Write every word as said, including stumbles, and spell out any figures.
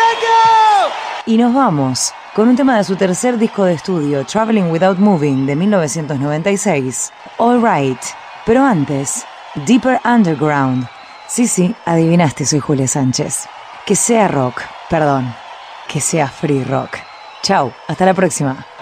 Y nos vamos con un tema de su tercer disco de estudio, Traveling Without Moving, de mil novecientos noventa y seis, All Right. Pero antes, Deeper Underground. Sí, sí, adivinaste, soy Julia Sánchez. Que sea rock, perdón, que sea free rock. Chau, hasta la próxima.